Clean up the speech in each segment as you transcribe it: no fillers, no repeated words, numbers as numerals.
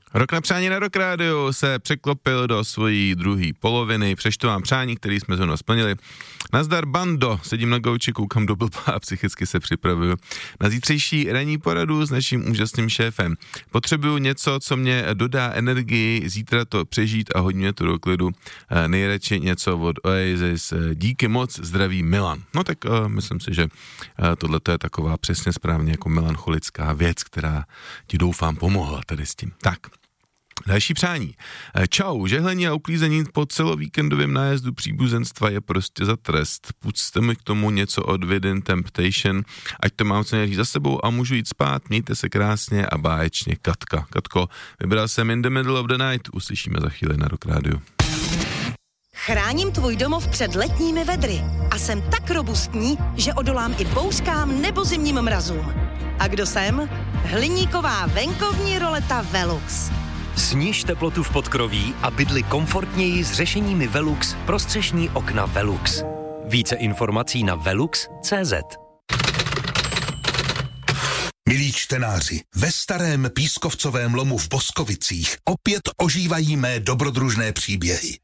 Rok na přání na Rock Radio se překlopil do svojí druhé poloviny. Přečtu vám přání, který jsme zrovna splnili. Nazdar bando, sedím na gauči, koukám do blba a psychicky se připravuju na zítřejší ranní poradu s naším úžasným šéfem. Potřebuju něco, co mě dodá energii, zítra to přežít a hodně to do klidu. Nejradši něco od Oasis. Díky moc, zdraví Milan. No tak myslím si, že tohle je taková přesně správně jako melancholická věc, která ti doufám pomohla tady s tím. Tak. Další přání. Čau, žehlení a uklízení po celovíkendovém nájezdu příbuzenstva je prostě za trest. Pusťte mi k tomu něco od Within Temptation, ať to mám co nejvíc za sebou a můžu jít spát, mějte se krásně a báječně. Katka. Katko, vybral jsem In the Middle of the Night, uslyšíme za chvíli na Rock Radio. Chráním tvůj domov před letními vedry a jsem tak robustní, že odolám i bouřkám nebo zimním mrazům. A kdo jsem? Hliníková venkovní roleta Velux. Sníž teplotu v podkroví a bydli komfortněji s řešeními Velux pro střešní okna Velux. Více informací na velux.cz. Milí čtenáři, ve starém pískovcovém lomu v Boskovicích opět ožívají mé dobrodružné příběhy.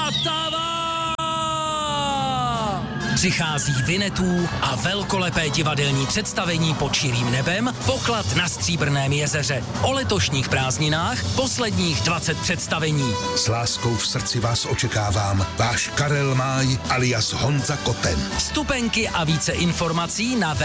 Přichází Vinetů a velkolepé divadelní představení pod širým nebem, Poklad na Stříbrném jezeře. O letošních prázdninách posledních 20 představení. S láskou v srdci vás očekávám, váš Karel Máj alias Honza Koten. Vstupenky a více informací na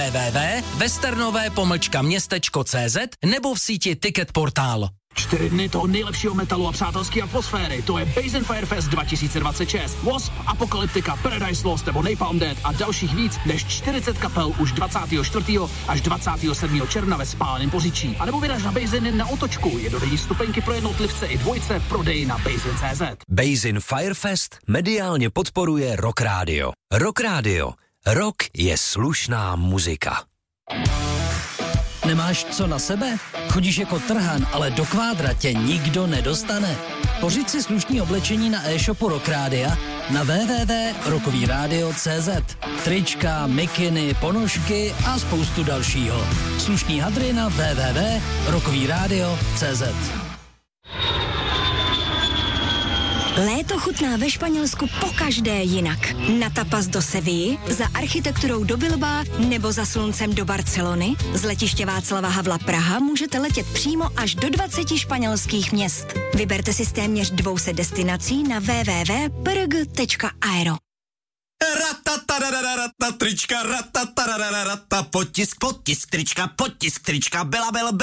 www.westernové-městečko.cz nebo v síti Ticket Portál. 4 dny toho nejlepšího metalu a přátelské atmosféry. To je Basin Firefest 2026. Wasp, Apokalyptika, Paradise Lost nebo Napalm Death a dalších víc než 40 kapel už 24. až 27. června ve Spáleném Poříčí. A nebo vyraž na Basin na otočku. Jednodenní stupenky pro jednotlivce i dvojce v prodeji na Basin.cz. Basin Firefest mediálně podporuje Rock Radio. Rock Radio. Rock je slušná muzika. Nemáš co na sebe? Chodíš jako trhan, ale do kvádra tě nikdo nedostane. Pořiď si slušný oblečení na e-shopu Rock Radia na www.rockovyradio.cz. Trička, mikiny, ponožky a spoustu dalšího. Slušný hadry na www.rockovyradio.cz. Léto chutná ve Španělsku pokaždé jinak. Na tapas do Sevilly, za architekturou do Bilbaa nebo za sluncem do Barcelony. Z letiště Václava Havla Praha můžete letět přímo až do 20 španělských měst. Vyberte si z téměř 200 destinací na www.prg.aero. Trička, potisk, trička, byla.